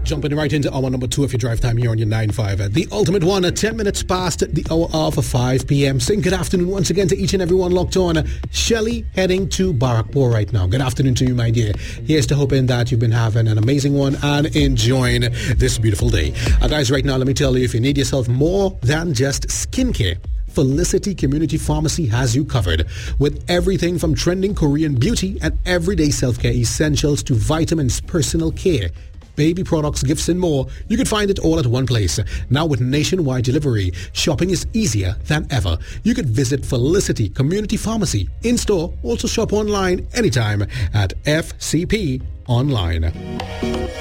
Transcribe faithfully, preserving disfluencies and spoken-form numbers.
Jumping right into hour number two of your drive time here on your nine five. The ultimate one at ten minutes past the hour of five p.m. Saying good afternoon once again to each and everyone locked on. Shelley heading to Barrackpore right now. Good afternoon to you, my dear. Here's to hoping that you've been having an amazing one and enjoying this beautiful day. Uh, guys, right now, let me tell you, if you need yourself more than just skincare, Felicity Community Pharmacy has you covered with everything from trending Korean beauty and everyday self-care essentials to vitamins, personal care, baby products, gifts, and more. You can find it all at one place. Now with nationwide delivery, shopping is easier than ever. You can visit Felicity Community Pharmacy in-store, also shop online anytime at F C P Online.